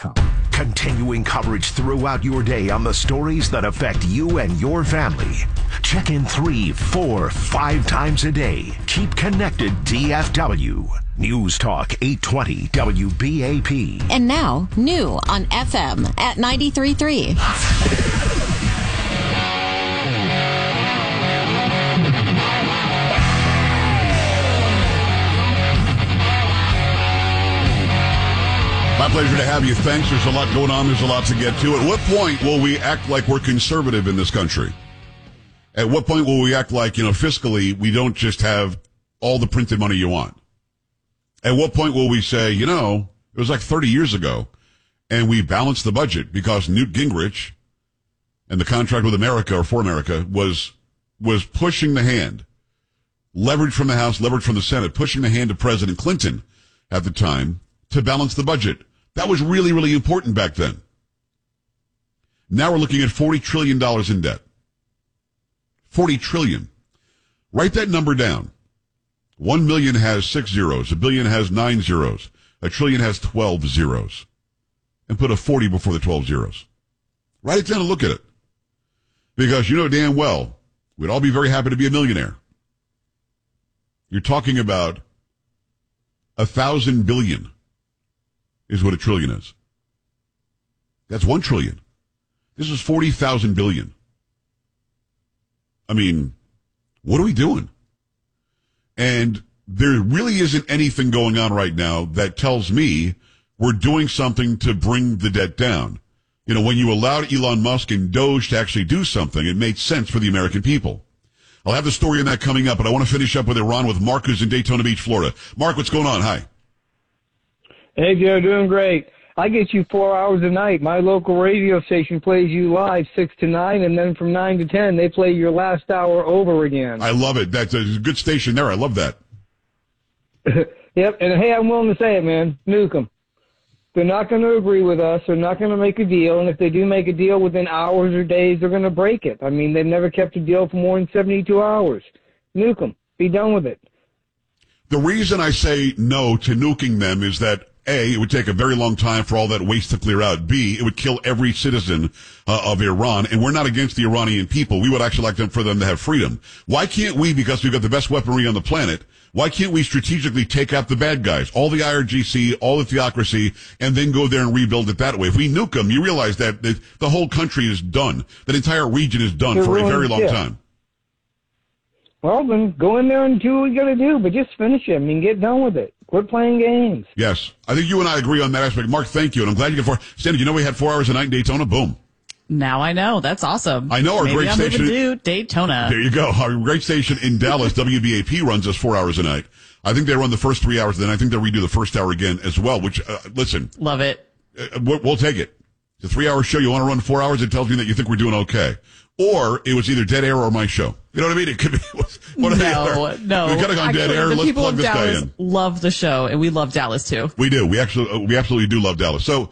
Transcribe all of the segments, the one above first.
Continuing coverage throughout your day on the stories that affect you and your family. Check in 3, 4, 5 times a day. Keep connected, DFW. News Talk 820 WBAP. And now, new on FM at 93.3. My pleasure to have you. Thanks. There's a lot going on. There's a lot to get to. At what point will we act like we're conservative in this country? At what point will we act like, fiscally, we don't just have all the printed money you want? At what point will we say, it was like 30 years ago, and we balanced the budget because Newt Gingrich and the contract with America or for America was pushing the hand, leverage from the House, leverage from the Senate, pushing the hand of President Clinton at the time to balance the budget. That was really, really important back then. Now we're looking at $40 trillion in debt. $40 trillion. Write that number down. 1 million has 6 zeros. A billion has 9 zeros. A trillion has 12 zeros. And put a 40 before the 12 zeros. Write it down and look at it. Because you know damn well, we'd all be very happy to be a millionaire. You're talking about 1,000 billion. Is what a trillion is. That's 1 trillion. This is 40,000 billion. I mean, what are we doing? And there really isn't anything going on right now that tells me we're doing something to bring the debt down. When you allowed Elon Musk and Doge to actually do something, it made sense for the American people. I'll have the story on that coming up, but I want to finish up with Iran with Mark, who's in Daytona Beach, Florida. Mark, what's going on? Hi. Hey, Joe, doing great. I get you 4 hours a night. My local radio station plays you live 6 to 9, and then from 9 to 10, they play your last hour over again. I love it. That's a good station there. I love that. Yep, and hey, I'm willing to say it, man. Nuke them. They're not going to agree with us. They're not going to make a deal, and if they do make a deal within hours or days, they're going to break it. I mean, they've never kept a deal for more than 72 hours. Nuke them. Be done with it. The reason I say no to nuking them is that A, it would take a very long time for all that waste to clear out. B, it would kill every citizen of Iran. And we're not against the Iranian people. We would actually like for them to have freedom. Why can't we, because we've got the best weaponry on the planet, why can't we strategically take out the bad guys, all the IRGC, all the theocracy, and then go there and rebuild it that way? If we nuke them, you realize that the whole country is done. That entire region is done for a very long time. Well, then go in there and do what you got to do, but just finish it. I mean, get done with it. Quit playing games. Yes. I think you and I agree on that aspect. Mark, thank you. And I'm glad you get Sandy, we had 4 hours a night in Daytona? Boom. Now I know. That's awesome. I know our Maybe great I'm station. To Daytona. There you go. Our great station in Dallas, WBAP, runs us 4 hours a night. I think they run the first 3 hours, then I think they'll redo the first hour again as well, which, listen. Love it. We'll take it. It's a 3-hour show. You want to run 4 hours? It tells me that you think we're doing okay. Or it was either dead air or my show. You know what I mean? It could be one or the other. No. We could have gone dead air. Let's plug this guy in. Love the show, and we love Dallas too. We do. We absolutely do love Dallas. So,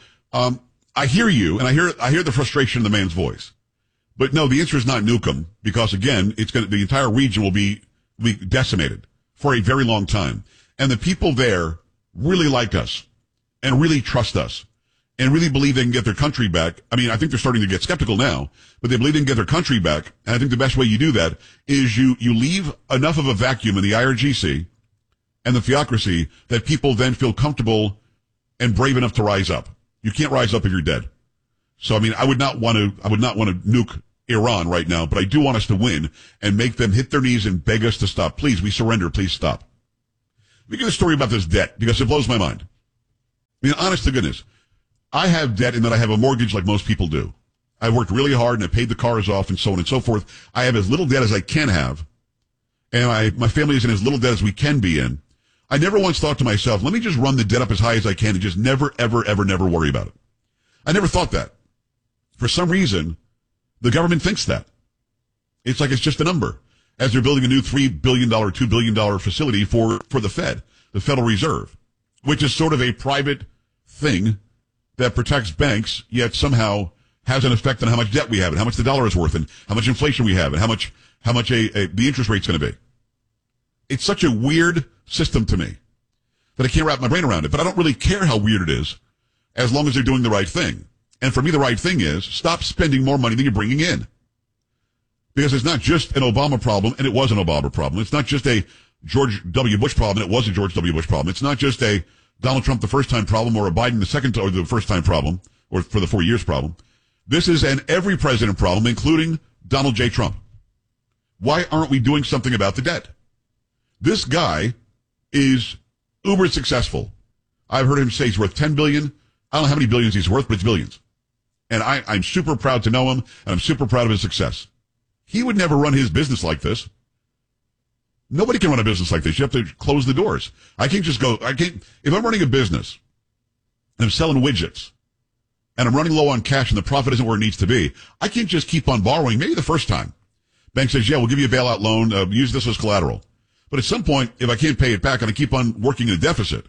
I hear you, and I hear the frustration in the man's voice. But no, the answer is not nuke them, because again, the entire region will be decimated for a very long time. And the people there really like us and really trust us and really believe they can get their country back. I mean, I think they're starting to get skeptical now, but they believe they can get their country back. And I think the best way you do that is you leave enough of a vacuum in the IRGC and the theocracy that people then feel comfortable and brave enough to rise up. You can't rise up if you're dead. So, I mean, I would not want to nuke Iran right now, but I do want us to win and make them hit their knees and beg us to stop. Please, we surrender. Please stop. Let me give a story about this debt because it blows my mind. I mean, honest to goodness, I have debt in that I have a mortgage like most people do. I worked really hard and I paid the cars off and so on and so forth. I have as little debt as I can have, and my family is in as little debt as we can be in. I never once thought to myself, let me just run the debt up as high as I can and just never, ever, ever, never worry about it. I never thought that. For some reason, the government thinks that. It's like it's just a number. As they're building a new $3 billion, $2 billion facility for the Fed, the Federal Reserve, which is sort of a private thing that protects banks, yet somehow has an effect on how much debt we have and how much the dollar is worth and how much inflation we have and how much the interest rate's going to be. It's such a weird system to me that I can't wrap my brain around it, but I don't really care how weird it is as long as they're doing the right thing. And for me, the right thing is stop spending more money than you're bringing in. Because it's not just an Obama problem, and it was an Obama problem. It's not just a George W. Bush problem, and it was a George W. Bush problem. It's not just a Donald Trump the first time problem or a Biden the second or the first time problem or for the 4 years problem. This is an every president problem, including Donald J. Trump. Why aren't we doing something about the debt? This guy is uber successful. I've heard him say he's worth 10 billion. I don't know how many billions he's worth, but it's billions. And I'm super proud to know him, and I'm super proud of his success. He would never run his business like this. Nobody can run a business like this. You have to close the doors. If I'm running a business and I'm selling widgets and I'm running low on cash and the profit isn't where it needs to be, I can't just keep on borrowing, maybe the first time. Bank says, yeah, we'll give you a bailout loan, use this as collateral. But at some point, if I can't pay it back and I keep on working in a deficit,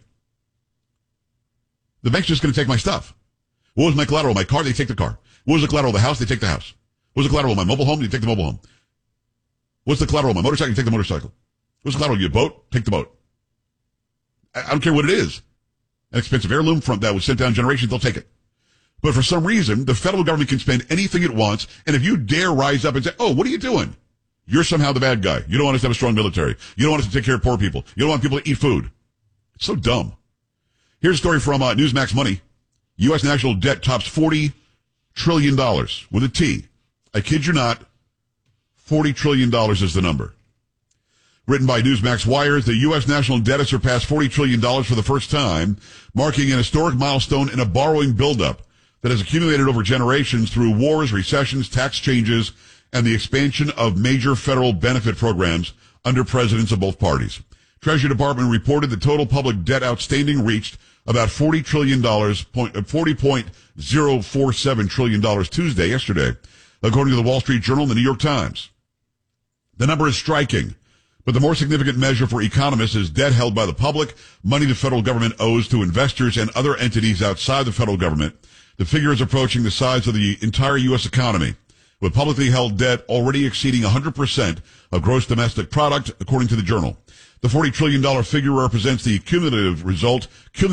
the bank's just going to take my stuff. What was my collateral? My car? They take the car. What was the collateral? The house? They take the house. What was the collateral? My mobile home? They take the mobile home. What's the collateral? My motorcycle? You take the motorcycle. What's the collateral? Your boat? Take the boat. I don't care what it is. An expensive heirloom from that was sent down generations, they'll take it. But for some reason, the federal government can spend anything it wants, and if you dare rise up and say, oh, what are you doing? You're somehow the bad guy. You don't want us to have a strong military. You don't want us to take care of poor people. You don't want people to eat food. It's so dumb. Here's a story from Newsmax Money. U.S. national debt tops $40 trillion with a T. I kid you not, $40 trillion is the number. Written by Newsmax Wires, the U.S. national debt has surpassed $40 trillion for the first time, marking an historic milestone in a borrowing buildup that has accumulated over generations through wars, recessions, tax changes, and the expansion of major federal benefit programs under presidents of both parties. Treasury Department reported the total public debt outstanding reached about $40 trillion, $40.047 trillion yesterday, according to the Wall Street Journal and the New York Times. The number is striking, but the more significant measure for economists is debt held by the public, money the federal government owes to investors and other entities outside the federal government. The figure is approaching the size of the entire U.S. economy, with publicly held debt already exceeding 100% of gross domestic product, according to the Journal. The $40 trillion figure represents the cumulative result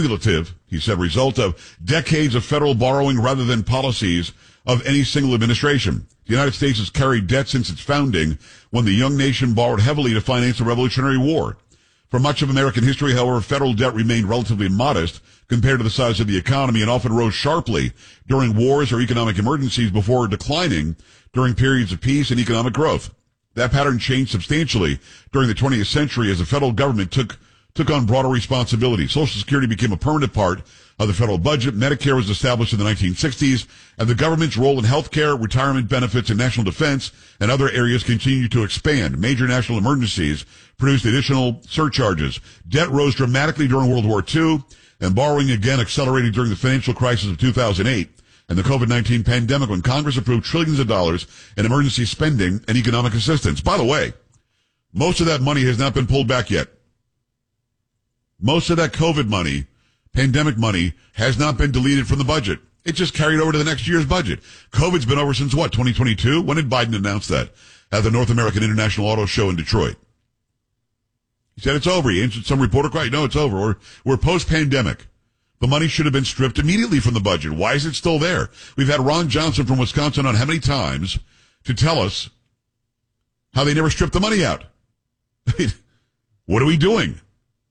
of decades of federal borrowing rather than policies of any single administration. The United States has carried debt since its founding, when the young nation borrowed heavily to finance the Revolutionary War. For much of American history, however, federal debt remained relatively modest compared to the size of the economy and often rose sharply during wars or economic emergencies before declining during periods of peace and economic growth. That pattern changed substantially during the 20th century as the federal government took on broader responsibility. Social Security became a permanent part of the federal budget. Medicare was established in the 1960s, and the government's role in health care, retirement benefits, and national defense and other areas continued to expand. Major national emergencies produced additional surcharges. Debt rose dramatically during World War II, and borrowing again accelerated during the financial crisis of 2008 and the COVID-19 pandemic, when Congress approved trillions of dollars in emergency spending and economic assistance. By the way, most of that money has not been pulled back yet. Most of that COVID money, pandemic money, has not been deleted from the budget. It just carried over to the next year's budget. COVID's been over since what, 2022? When did Biden announce that? At the North American International Auto Show in Detroit. He said it's over. He answered some reporter, right? No, it's over. We're post-pandemic. The money should have been stripped immediately from the budget. Why is it still there? We've had Ron Johnson from Wisconsin on how many times to tell us how they never stripped the money out. What are we doing?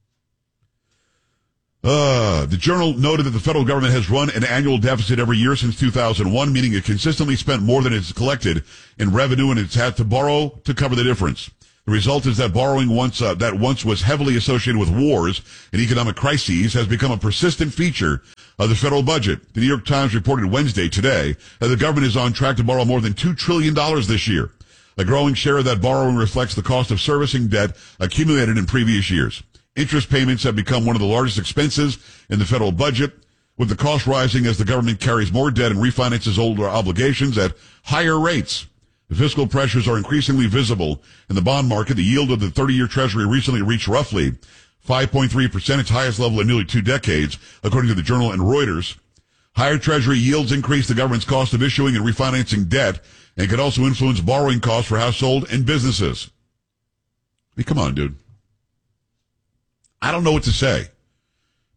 The Journal noted that the federal government has run an annual deficit every year since 2001, meaning it consistently spent more than it's collected in revenue, and it's had to borrow to cover the difference. The result is that borrowing that once was heavily associated with wars and economic crises has become a persistent feature of the federal budget. The New York Times reported Wednesday today that the government is on track to borrow more than $2 trillion this year. A growing share of that borrowing reflects the cost of servicing debt accumulated in previous years. Interest payments have become one of the largest expenses in the federal budget, with the cost rising as the government carries more debt and refinances older obligations at higher rates. The fiscal pressures are increasingly visible in the bond market. The yield of the 30-year Treasury recently reached roughly 5.3%, its highest level in nearly 2 decades, according to the Journal and Reuters. Higher Treasury yields increase the government's cost of issuing and refinancing debt and could also influence borrowing costs for households and businesses. I mean, come on, dude. I don't know what to say.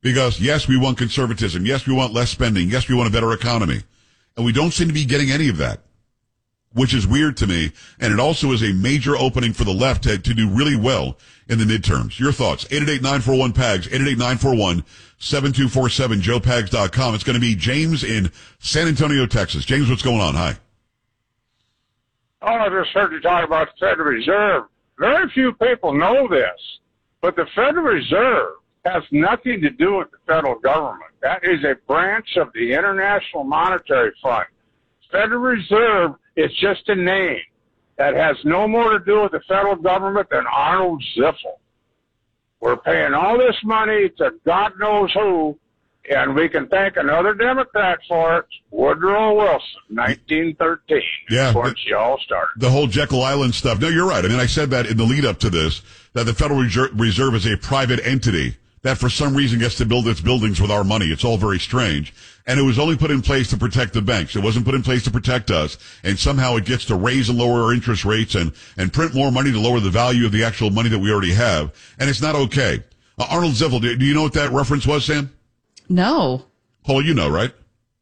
Because, yes, we want conservatism. Yes, we want less spending. Yes, we want a better economy. And we don't seem to be getting any of that, which is weird to me. And it also is a major opening for the left to do really well in the midterms. Your thoughts? 888-941-PAGS, 888-941-7247, joepags.com. It's going to be James in San Antonio, Texas. James, what's going on? Hi. Oh, I just heard you talk about the Federal Reserve. Very few people know this, but the Federal Reserve has nothing to do with the federal government. That is a branch of the International Monetary Fund. Federal Reserve is just a name that has no more to do with the federal government than Arnold Ziffel. We're paying all this money to God knows who, and we can thank another Democrat for it, Woodrow Wilson, 1913. Yeah, Once you all started. The whole Jekyll Island stuff. No, you're right. I mean, I said that in the lead up to this, that the Federal Reserve is a private entity that for some reason gets to build its buildings with our money. It's all very strange. And it was only put in place to protect the banks. It wasn't put in place to protect us. And somehow it gets to raise and lower our interest rates and print more money to lower the value of the actual money that we already have. And it's not okay. Arnold Ziffel, do you know what that reference was, Sam? No. Paul, you know, right?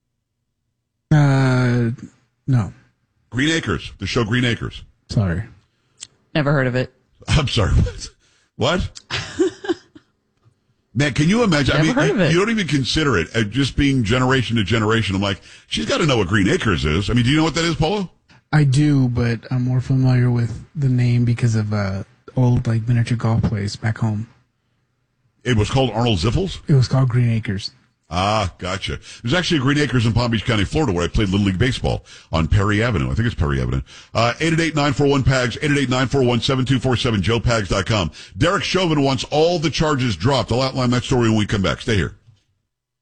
No. Green Acres, the show Green Acres. Sorry. Never heard of it. I'm sorry. What? Man, can you imagine? Never heard of it. You don't even consider it just being generation to generation. I'm like, she's got to know what Green Acres is. I mean, do you know what that is, Polo? I do, but I'm more familiar with the name because of old like miniature golf place back home. It was called Arnold Ziffel's? It was called Green Acres. Ah, gotcha. There's actually a Green Acres in Palm Beach County, Florida, where I played Little League Baseball on Perry Avenue. I think it's Perry Avenue. 888-941-PAGS, 888-941-7247, joepags.com. Derek Chauvin wants all the charges dropped. I'll outline that story when we come back. Stay here.